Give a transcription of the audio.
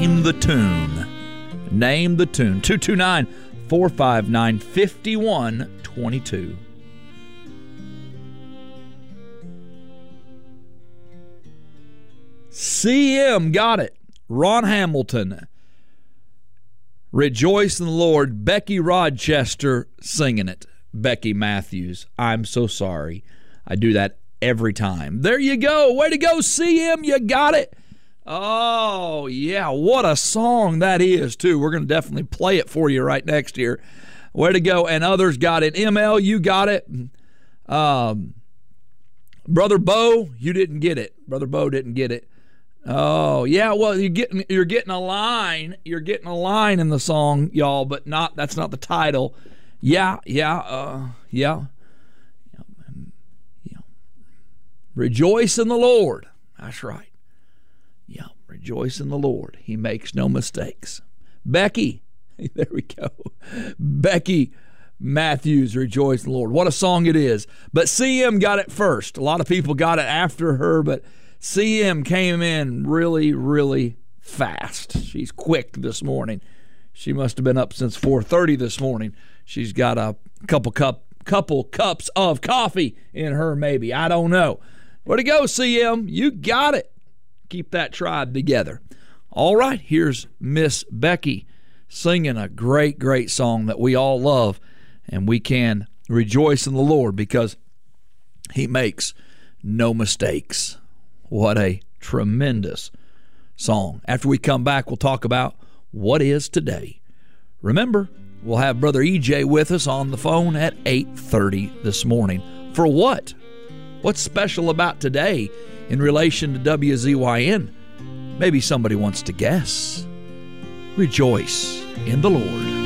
Name the tune. Name the tune. 229-459-5122. CM got it. Ron Hamilton. Rejoice in the Lord. Becky Rochester singing it. Becky Matthews. I'm so sorry. I do that every time. There you go. Way to go, CM. You got it. Oh, yeah. What a song that is, too. We're going to definitely play it for you right next year. Way to go. And others got it. ML, you got it. Brother Bo, you didn't get it. Brother Bo didn't get it. Oh, yeah. Well, you're getting a line. You're getting a line in the song, y'all, but that's not the title. Yeah. Rejoice in the Lord. That's right. Yeah, rejoice in the Lord. He makes no mistakes. Becky, there we go. Becky Matthews, rejoice in the Lord. What a song it is. But CM got it first. A lot of people got it after her, but CM came in really, really fast. She's quick this morning. She must have been up since 4:30 this morning. She's got a couple cups of coffee in her, maybe. I don't know. Where'd it go, CM? You got it. Keep that tribe together. All right, here's Miss Becky singing a great, great song that we all love, and we can rejoice in the Lord because He makes no mistakes. What a tremendous song. After we come back, we'll talk about what is today. Remember, we'll have Brother EJ with us on the phone at 8:30 this morning. For what? What's special about today in relation to WZYN? Maybe somebody wants to guess. Rejoice in the Lord.